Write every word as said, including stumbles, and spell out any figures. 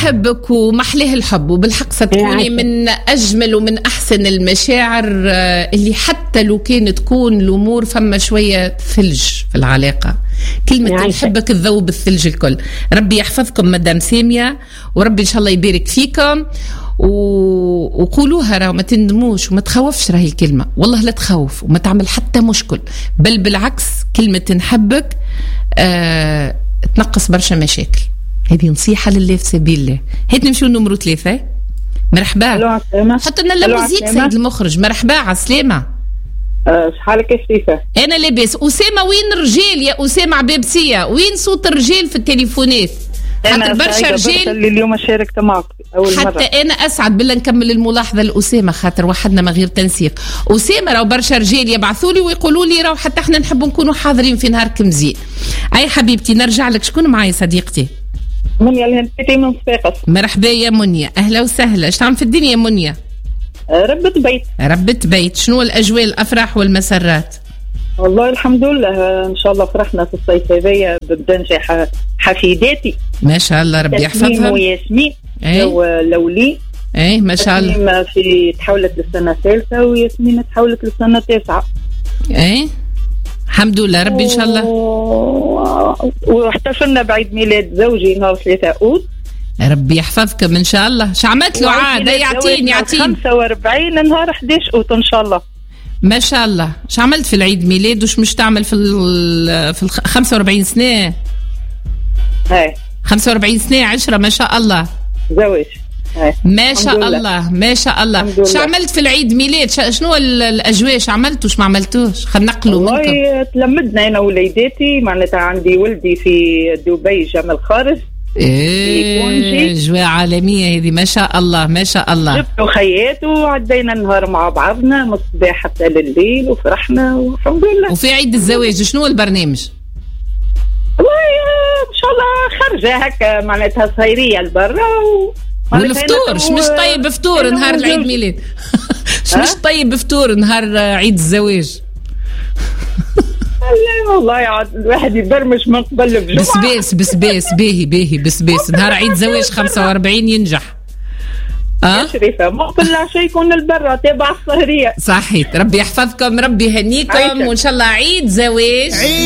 نحبك ومحليه الحب، وبالحق ستكوني من أجمل ومن أحسن المشاعر اللي حتى لو كانت تكون الأمور فما شوية ثلج في العلاقة، كلمة نحبك تذوب الثلج الكل. ربي يحفظكم مدام سامية، وربي إن شاء الله يبارك فيكم، وقولوها راه ما تندموش وما تخوفش راهي الكلمة، والله لا تخوف وما تعمل حتى مشكل، بل بالعكس كلمة نحبك آه تنقص برشا مشاكل. هذه نصيحة لله في سبيل الله. هات نمشيو نمرو ثلاثة. مرحبا، حط لنا الموسيقى سيد المخرج. مرحبا، على السلامة. شحالك يا شريفة؟ أنا لاباس. أسامة وين الرجال يا أسامة عبابسية؟ وين صوت الرجال في التليفونات؟ حتى برشا رجال اللي اليوم شاركت معك أول حتى مرة. حتى أنا أسعد بالله نكمل الملاحظة لأسامة، خاطر وحدنا ما غير تنسيق. أسامة راهو برشا رجال يبعثوا لي ويقولوا لي راهو حتى احنا نحب نكونوا حاضرين في نهارك مزيان. أي حبيبتي نرجع لك، شكون معايا صديقتي؟ منيا الهندسي من صفاقس. مرحبا يا منيا، أهلا وسهلا. ايش تعمل في الدنيا يا منيا؟ ربة بيت. ربة بيت. شنو الأجواء الأفراح والمسرات؟ والله الحمد لله ان شاء الله فرحنا في الصيف هذايا ببدنجة حفيداتي ما شاء الله، ربي يحفظها. وياسمين ايه لولي ايه ما شاء الله. في تحولت للسنة الثالثة وياسمين تحولت للسنة التاسعة. ايه الحمد لله، ربي ان شاء الله. واحتفلنا بعيد ميلاد زوجي نهار ثلاثة أوت. ربي يحفظكم ان شاء الله. شو عملت له عاد؟ يعطيني يعطيني. خمسة وأربعين نهار أحد عشر أوت ان شاء الله. ما شاء الله. شو عملت في العيد ميلاد وش مش تعمل في ال في ال خمسة وأربعين سنة؟ هاي خمسة وأربعين سنة عشرة ما شاء الله. زواج. هاي ما شاء الله. الله ما شاء الله. شو عملت في العيد ميلاد؟ شنو الأجواء؟ شو عملت وش ما عملتوش؟ خلينا نقلوا منكم. والله تلمدنا أنا وليداتي، معناتها عندي ولدي في دبي جمال خارج. ايه جواء عالمية هذه ما شاء الله ما شاء الله. جبتوا خيات وعدينا النهار مع بعضنا من الصباح حتى لليل وفرحنا والحمد لله. وفي عيد الزواج شنو البرنامج؟ والله ان شاء الله خرجة هكا معناتها صيرية لبرا و... والفطور مش طيب بفطور نهار العيد ميلاد. مش طيب بفطور نهار عيد الزواج. لا والله عاد الواحد يبرمج من قبل بجمعة. بسباس بسباس باهي باهي بسباس نهار عيد زواج خمسة وأربعين ينجح. اه شريفة مقبل العشاء يكون البرة تابع السهرية. صحيت. ربي يحفظكم، ربي يهنيكم، وإن شاء الله عيد زواج